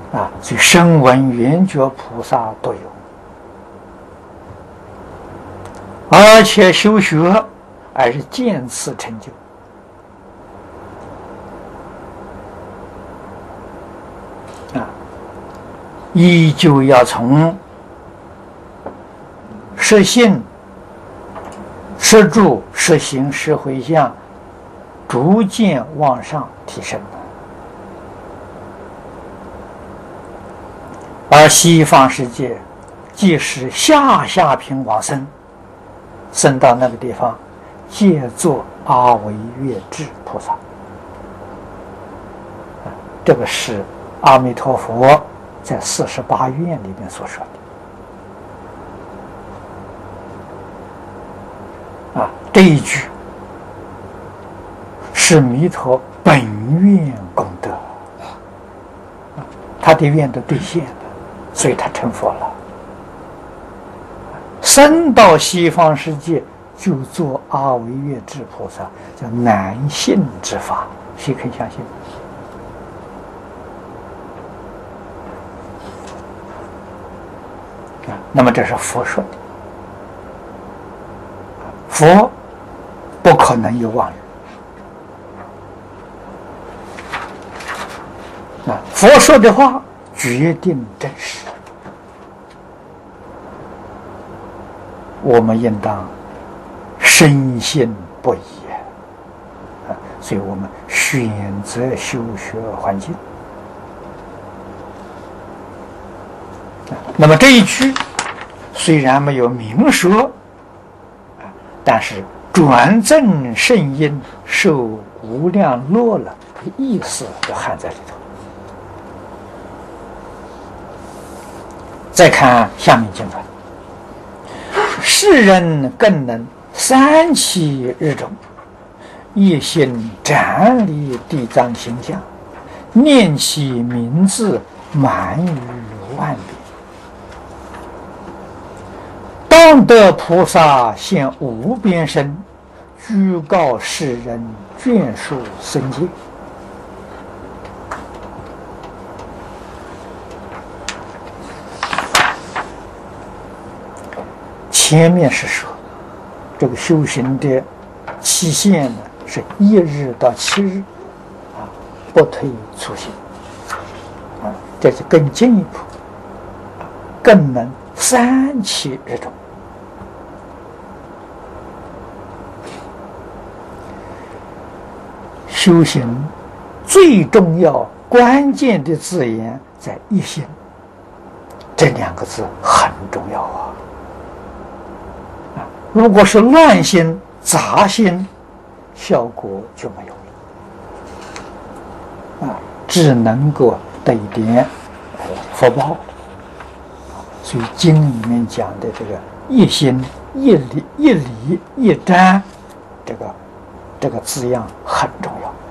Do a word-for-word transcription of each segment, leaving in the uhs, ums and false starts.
啊，所以声闻缘觉菩萨都有，而且修学而是渐次成就。啊，依旧要从实信、实住、实行、实回向，逐渐往上提升。而西方世界，即使下下品往生，生到那个地方，皆作阿惟越致菩萨。这个是阿弥陀佛在四十八愿里面所说的。啊，这一句是弥陀本愿功德，啊，他的愿都兑现了。所以他成佛了，生到西方世界就做阿惟越致菩萨，叫难信之法，谁肯相信？啊，那么这是佛说的，佛不可能有妄语，啊，佛说的话决定真实。我们应当深信不疑啊！所以我们选择修学环境。那么这一句虽然没有明说，但是转正圣因受无量乐了的意思都含在里头。再看下面经文。世人更能三七日中，一心瞻礼地藏形象，念其名字满于万遍。当得菩萨现无边身，居告世人眷属僧戒。前面是说，这个修行的期限呢是一日到七日，啊，不退初心，啊，这是更进一步，更能三七日中。修行最重要关键的字眼在一心，这两个字很重要啊。如果是乱心、杂心，效果就没有了，啊，只能够得一点福报。所以经里面讲的这个一心、一理、一理、一瞻，这个这个字样很重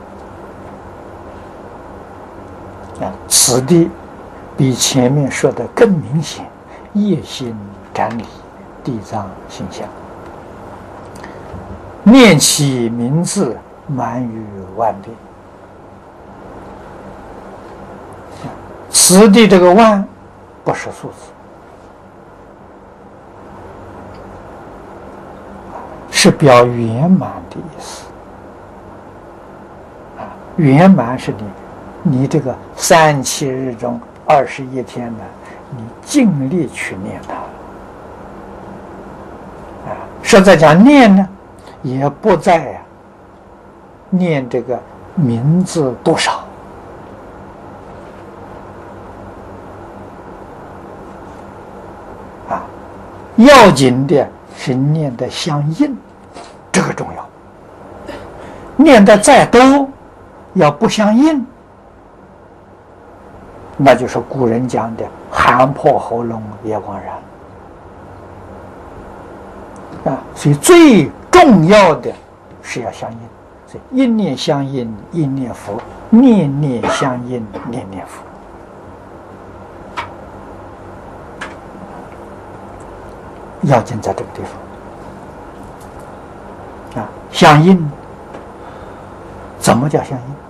要。啊，此地比前面说的更明显，一心瞻礼地藏形象。念其名字满于万遍。此地这个万不是数字，是表圆满的意思。啊，圆满是你，你这个三七日中二十一天呢，你尽力去念它。啊，实在讲念呢。也不再啊念这个名字多少，啊，要紧的是念的相应，这个重要。念的再多，要不相应，那就是古人讲的喊破喉咙也枉然。啊，所以最重要的是要相应，所以一念相应，一念佛；念念相应，念念佛。要紧在这个地方啊，相应怎么叫相应？